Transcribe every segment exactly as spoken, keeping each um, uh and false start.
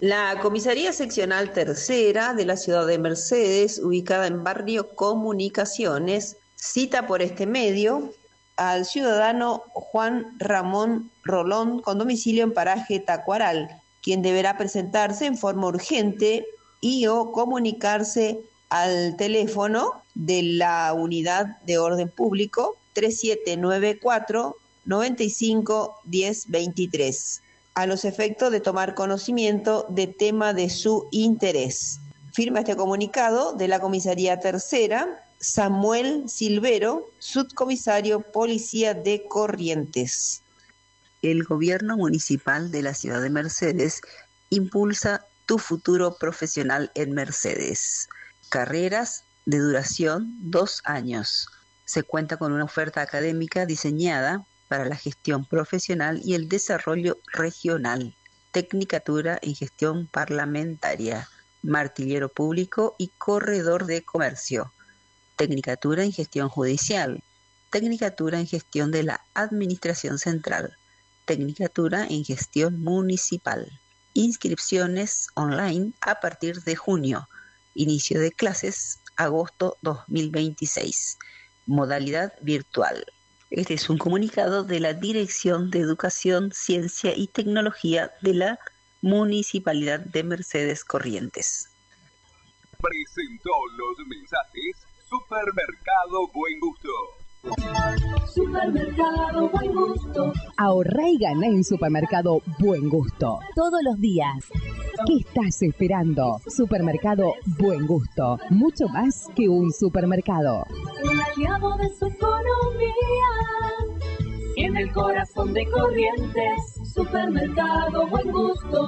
La Comisaría Seccional Tercera de la ciudad de Mercedes, ubicada en Barrio Comunicaciones, cita por este medio al ciudadano Juan Ramón Rolón, con domicilio en paraje Tacuaral, quien deberá presentarse en forma urgente y o comunicarse al teléfono de la Unidad de Orden Público tres siete nueve cuatro, nueve cinco, uno cero dos tres, a los efectos de tomar conocimiento de tema de su interés. Firma este comunicado de la Comisaría Tercera, Samuel Silvero, subcomisario Policía de Corrientes. El Gobierno Municipal de la Ciudad de Mercedes impulsa tu futuro profesional en Mercedes. Carreras de duración dos años. Se cuenta con una oferta académica diseñada para la gestión profesional y el desarrollo regional, tecnicatura en gestión parlamentaria, martillero público y corredor de comercio, tecnicatura en gestión judicial, tecnicatura en gestión de la administración central, tecnicatura en gestión municipal. Inscripciones online a partir de junio, inicio de clases agosto dos mil veintiséis, modalidad virtual. Este es un comunicado de la Dirección de Educación, Ciencia y Tecnología de la Municipalidad de Mercedes Corrientes. Presentó los mensajes Supermercado Buen Gusto. Supermercado Buen Gusto. Ahorrá y ganá en Supermercado Buen Gusto todos los días. ¿Qué estás esperando? Supermercado Buen Gusto, mucho más que un supermercado. El aliado de su economía, en el corazón de Corrientes, Supermercado Buen Gusto.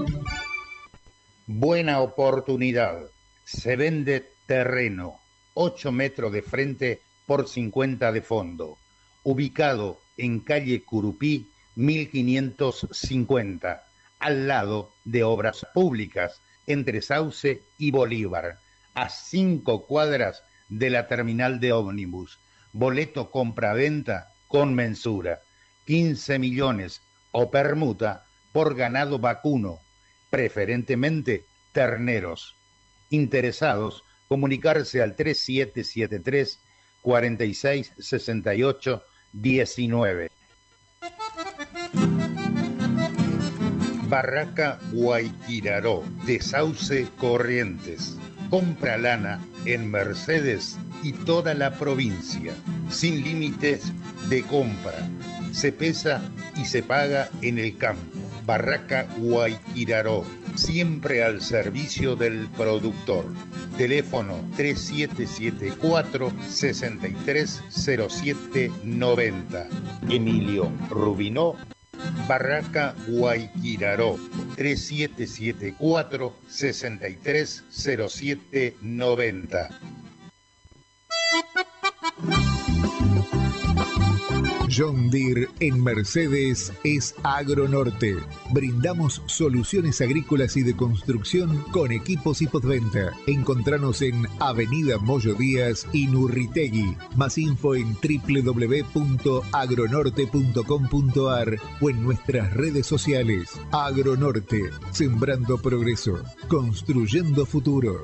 Buena oportunidad. Se vende terreno, ocho metros de frente por cincuenta de fondo, ubicado en calle Curupí mil quinientos cincuenta, al lado de Obras Públicas, entre Sauce y Bolívar, a cinco cuadras de la terminal de ómnibus. Boleto compra-venta con mensura, quince millones o permuta por ganado vacuno, preferentemente terneros. Interesados, comunicarse al tres siete siete tres, cuatro seis seis ocho, uno nueve. Barraca Guayquiraró, de Sauce Corrientes. Compra lana en Mercedes y toda la provincia, sin límites de compra. Se pesa y se paga en el campo. Barraca Guayquiraró, siempre al servicio del productor. Teléfono tres siete siete cuatro, seis tres cero siete nueve cero. Emilio Rubinó, Barraca Guayquiraró, tres siete siete cuatro, seis tres cero siete nueve cero. John Deere en Mercedes es Agronorte. Brindamos soluciones agrícolas y de construcción con equipos y postventa. Encontranos en Avenida Moyo Díaz y Nurritegui. Más info en doble u doble u doble u punto agronorte punto com punto a r o en nuestras redes sociales. Agronorte, sembrando progreso, construyendo futuro.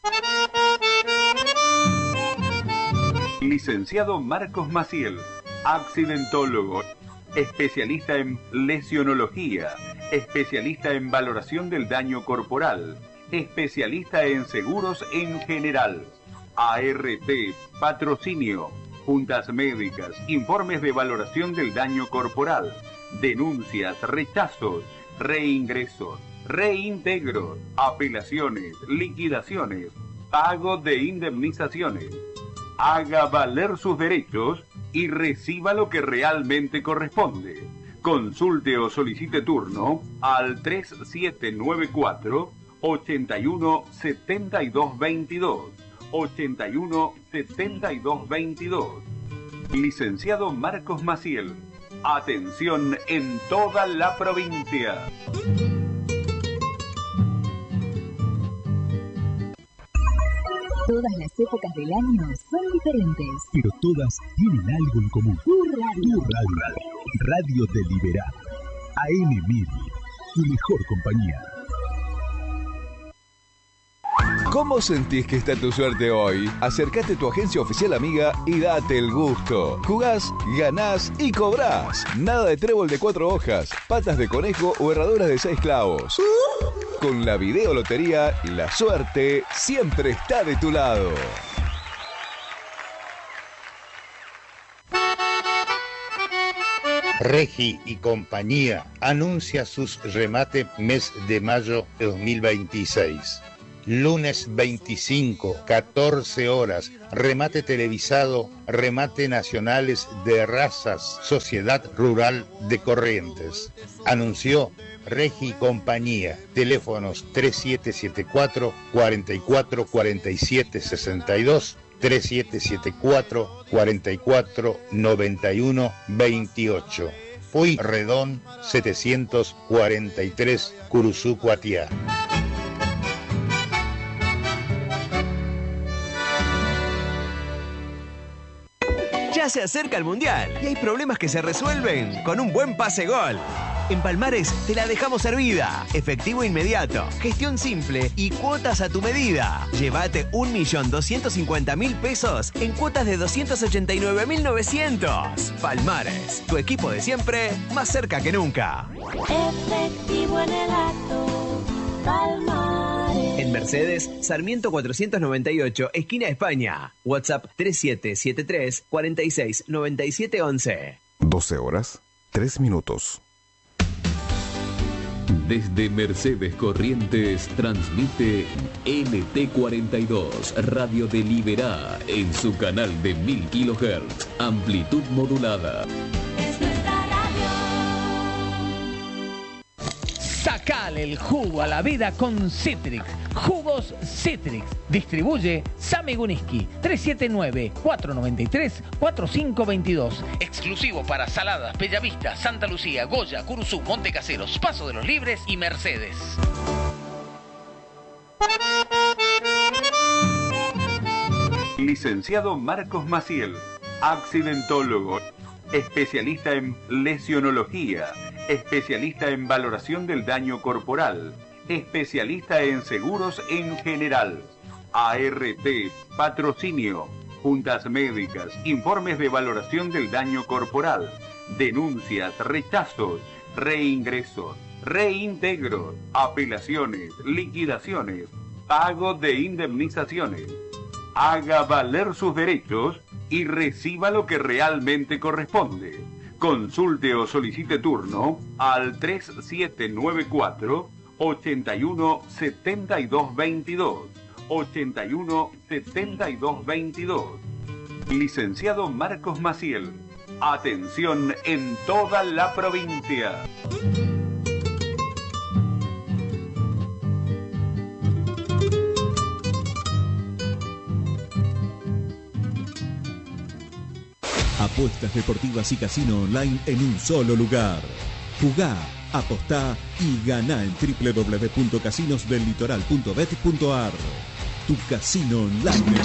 Licenciado Marcos Maciel, accidentólogo, especialista en lesionología, especialista en valoración del daño corporal, especialista en seguros en general, A R T, patrocinio, juntas médicas, informes de valoración del daño corporal, denuncias, rechazos, reingresos, reintegros, apelaciones, liquidaciones, pago de indemnizaciones. Haga valer sus derechos y reciba lo que realmente corresponde. Consulte o solicite turno al tres siete nueve cuatro, ocho uno siete dos dos dos, ocho uno siete dos dos dos. Licenciado Marcos Maciel. Atención en toda la provincia. Todas las épocas del año son diferentes, pero todas tienen algo en común. Tu radio. Tu radio. Radio Deliberada. A M mil. Tu mejor compañía. ¿Cómo sentís que está tu suerte hoy? Acércate a tu agencia oficial amiga y date el gusto. Jugás, ganás y cobrás. Nada de trébol de cuatro hojas, patas de conejo o herraduras de seis clavos. Con la videolotería, la suerte siempre está de tu lado. Regi y compañía anuncia sus remates mes de mayo de dos mil veintiséis. Lunes veinticinco, catorce horas, remate televisado, remate nacionales de razas, Sociedad Rural de Corrientes. Anunció Regi y compañía, teléfonos tres siete siete cuatro, cuatro cuatro cuatro siete seis dos, tres siete siete cuatro, cuatro cuatro nueve uno dos ocho. Pueyrredón setecientos cuarenta y tres, Curuzú, Cuatiá. Ya se acerca el Mundial y hay problemas que se resuelven con un buen pase gol. En Palmares te la dejamos servida. Efectivo inmediato, gestión simple y cuotas a tu medida. Llévate un millón doscientos cincuenta mil pesos en cuotas de doscientos ochenta y nueve mil novecientos. Palmares, tu equipo de siempre, más cerca que nunca. Efectivo en el acto, Palmares. En Mercedes, Sarmiento cuatrocientos noventa y ocho, esquina España. WhatsApp tres siete siete tres, cuatro seis nueve siete once. doce horas, tres minutos. Desde Mercedes Corrientes transmite N T cuarenta y dos Radio de Liberá en su canal de mil kilohertz, amplitud modulada. Es nuestra radio. Sacale el jugo a la vida con Citrix. Jugos Citrix. Distribuye Sami Guniski. tres siete nueve, cuatro nueve tres, cuatro cinco dos dos. Exclusivo para Saladas, Bellavista, Santa Lucía, Goya, Curuzú, Montecaseros, Paso de los Libres y Mercedes. Licenciado Marcos Maciel, accidentólogo, especialista en lesionología, especialista en valoración del daño corporal, especialista en seguros en general, A R T, patrocinio, juntas médicas, informes de valoración del daño corporal, denuncias, rechazos, reingresos, reintegros, apelaciones, liquidaciones, pago de indemnizaciones. Haga valer sus derechos y reciba lo que realmente corresponde. Consulte o solicite turno al tres siete nueve cuatro, ochenta y uno, setenta y dos veintidós, ochenta y uno, setenta y dos veintidós. Licenciado Marcos Maciel. Atención en toda la provincia. Apuestas deportivas y casino online en un solo lugar. Jugá, apostá y ganá en doble u doble u doble u punto casinos del litoral punto bet punto a r. Tu casino online.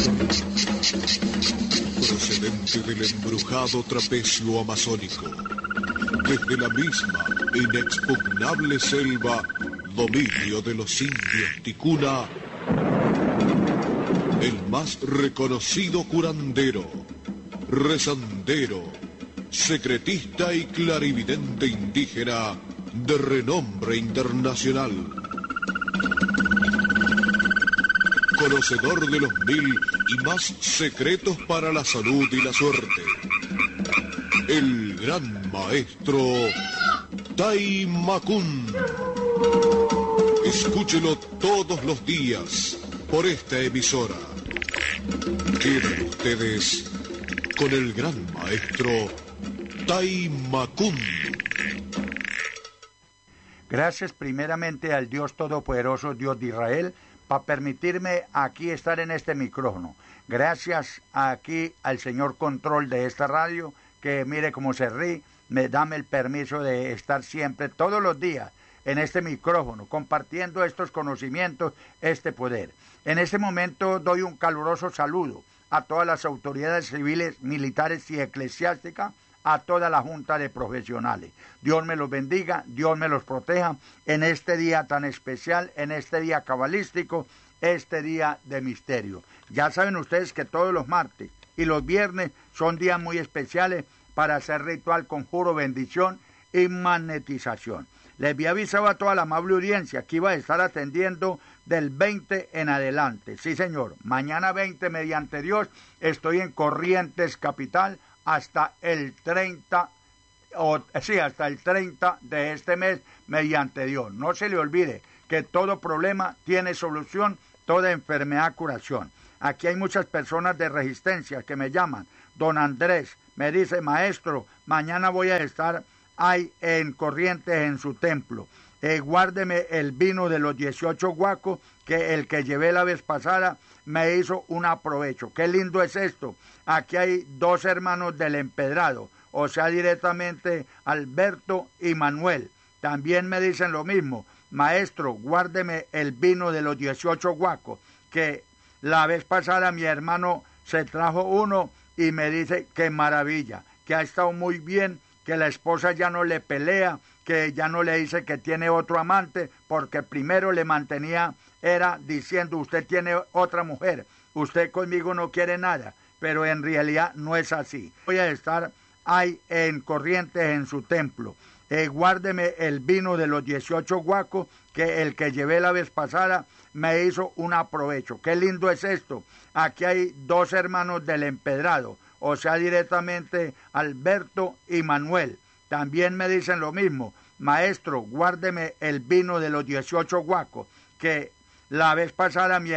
Procedente del embrujado trapecio amazónico, desde la misma inexpugnable selva, dominio de los indios ticuna, el más reconocido curandero, rezandero, secretista y clarividente indígena de renombre internacional. Conocedor de los mil y más secretos para la salud y la suerte. El gran maestro Tai Macún. Escúchelo todos los días por esta emisora. Quedan ustedes con el gran maestro Tai Macún. Gracias primeramente al Dios Todopoderoso, Dios de Israel, para permitirme aquí estar en este micrófono. Gracias aquí al señor control de esta radio, que mire cómo se ríe, me dame el permiso de estar siempre, todos los días, en este micrófono, compartiendo estos conocimientos, este poder. En este momento doy un caluroso saludo a todas las autoridades civiles, militares y eclesiásticas, a toda la junta de profesionales. Dios me los bendiga, Dios me los proteja en este día tan especial, en este día cabalístico, este día de misterio. Ya saben ustedes que todos los martes y los viernes son días muy especiales para hacer ritual, conjuro, bendición y magnetización. Les había avisado a toda la amable audiencia que iba a estar atendiendo del veinte en adelante. Sí, señor. Mañana veinte, mediante Dios, estoy en Corrientes Capital hasta el treinta, o sí, hasta el treinta de este mes, mediante Dios. No se le olvide que todo problema tiene solución, toda enfermedad curación. Aquí hay muchas personas de resistencia que me llaman. Don Andrés me dice, maestro, mañana voy a estar ahí en Corrientes en su templo. Eh, guárdeme el vino de los dieciocho guacos, que el que llevé la vez pasada me hizo un aprovecho. Qué lindo es esto. Aquí hay dos hermanos del empedrado, o sea, directamente Alberto y Manuel. También me dicen lo mismo. Maestro, guárdeme el vino de los dieciocho guacos, que la vez pasada mi hermano se trajo uno y me dice qué maravilla, que ha estado muy bien, que la esposa ya no le pelea, que ya no le dice que tiene otro amante, porque primero le mantenía, era diciendo, usted tiene otra mujer, usted conmigo no quiere nada, pero en realidad no es así. Voy a estar ahí en Corrientes en su templo. Eh, guárdeme el vino de los dieciocho guacos, que el que llevé la vez pasada me hizo un aprovecho. Qué lindo es esto. Aquí hay dos hermanos del empedrado, o sea, directamente Alberto y Manuel. También me dicen lo mismo. Maestro, guárdeme el vino de los dieciocho guacos, que la vez pasada mi